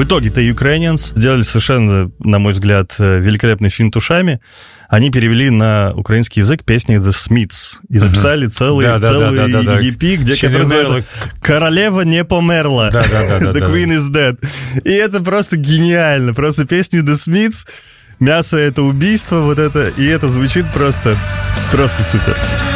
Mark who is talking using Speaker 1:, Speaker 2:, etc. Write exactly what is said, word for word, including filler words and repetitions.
Speaker 1: В итоге The Ukrainians сделали совершенно, на мой взгляд, великолепный фильм «Тушами». Они перевели на украинский язык песни The Smiths и записали uh-huh. целый, да, целый да, да, да, да. и пи, где который называется «Королева не померла».
Speaker 2: Да, да, да,
Speaker 1: The
Speaker 2: да,
Speaker 1: Queen
Speaker 2: да.
Speaker 1: is dead. И это просто гениально. Просто песни The Smiths, мясо — это убийство, вот это, и это звучит просто, просто супер.